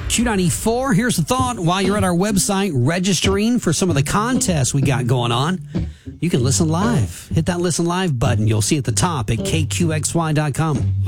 Q94, here's the thought. While you're at our website registering for some of the contests we got going on, you can listen live. Hit that listen live button. You'll see at the top at kqxy.com.